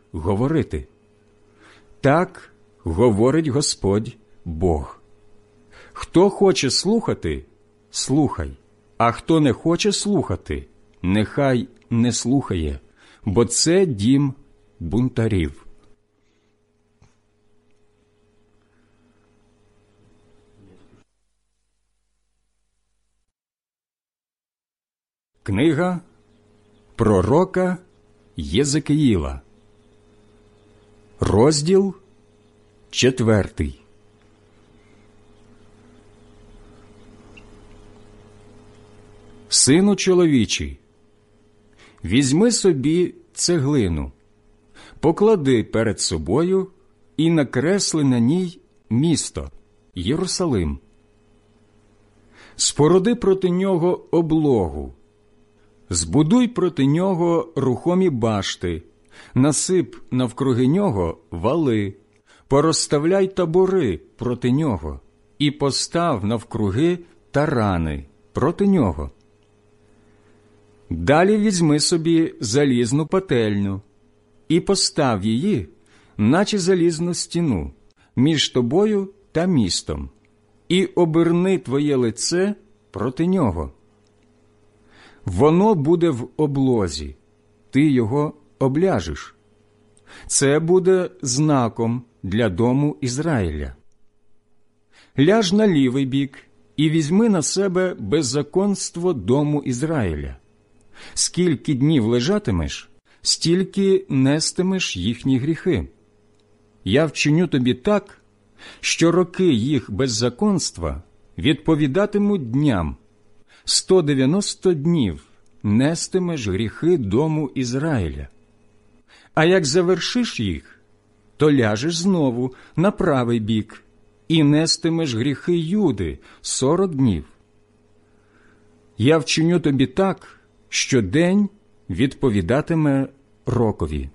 говорити. Так говорить Господь Бог. Хто хоче слухати, слухай, а хто не хоче слухати, нехай не слухає, бо це дім бунтарів. Книга пророка Єзекіїла, розділ 4. Сину чоловічий, візьми собі цеглину, поклади перед собою і накресли на ній місто Єрусалим. Споруди проти нього облогу, збудуй проти нього рухомі башти, насип навкруги нього вали, порозставляй табори проти нього і постав навкруги тарани проти нього. Далі візьми собі залізну пательню і постав її, наче залізну стіну, між тобою та містом, і оберни твоє лице проти нього. Воно буде в облозі, ти його обляжеш. Це буде знаком для дому Ізраїля. Ляж на лівий бік і візьми на себе беззаконство дому Ізраїля. Скільки днів лежатимеш, стільки нестимеш їхні гріхи. Я вчиню тобі так, що роки їх беззаконства відповідатимуть дням. 190 днів нестимеш гріхи дому Ізраїля. А як завершиш їх, то ляжеш знову на правий бік і нестимеш гріхи Юди 40 днів. Я вчиню тобі так, що день відповідатиме рокові.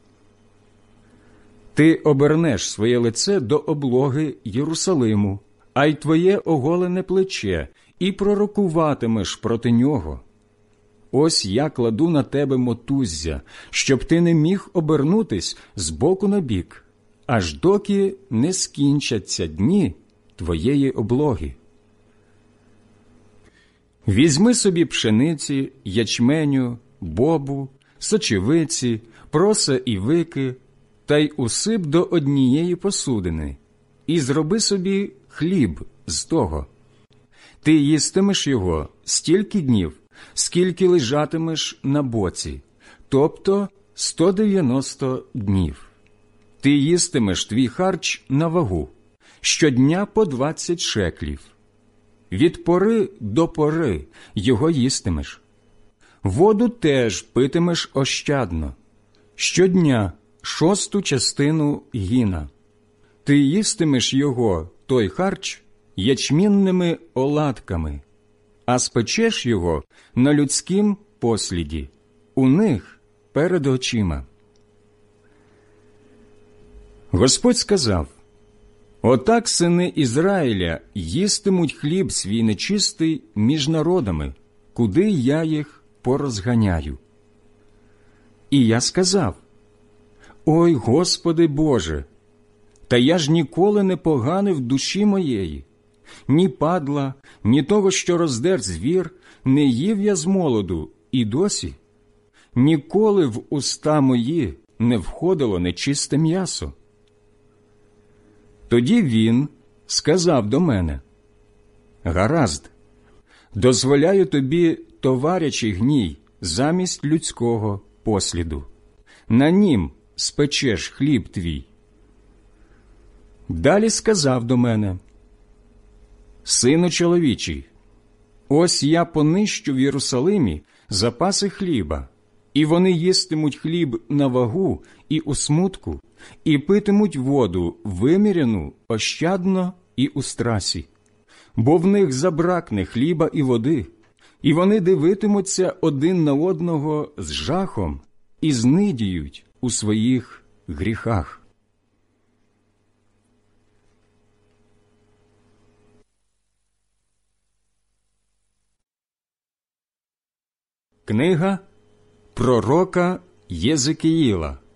Ти обернеш своє лице до облоги Єрусалиму, а й твоє оголене плече, і пророкуватимеш проти нього. Ось я кладу на тебе мотуззя, щоб ти не міг обернутись з боку на бік, аж доки не скінчаться дні твоєї облоги. Візьми собі пшениці, ячменю, бобу, сочевиці, проса і вики, та й усип до однієї посудини, і зроби собі хліб з того. Ти їстимеш його стільки днів, скільки лежатимеш на боці, тобто 190 днів. Ти їстимеш твій харч на вагу, щодня по 20 шеклів. Від пори до пори його їстимеш. Воду теж питимеш ощадно, щодня 1/6 частину гіна. Ти їстимеш його, той харч, ячмінними оладками, а спечеш його на людськім посліді, у них перед очима. Господь сказав: «Отак сини Ізраїля їстимуть хліб свій нечистий між народами, куди я їх порозганяю». І я сказав: «Ой, Господи Боже, та я ж ніколи не поганив душі моєї, ні падла, ні того, що роздер звір, не їв я з молоду і досі. Ніколи в уста мої не входило нечисте м'ясо». Тоді він сказав до мене: «Гаразд, дозволяю тобі товарячий гній замість людського посліду. На нім спечеш хліб твій». Далі сказав до мене: «Сину чоловічий, ось я понищу в Єрусалимі запаси хліба, і вони їстимуть хліб на вагу і у смутку, і питимуть воду виміряну ощадно і у страсі, бо в них забракне хліба і води, і вони дивитимуться один на одного з жахом і знидіють у своїх гріхах». Книга пророка Єзекіїла,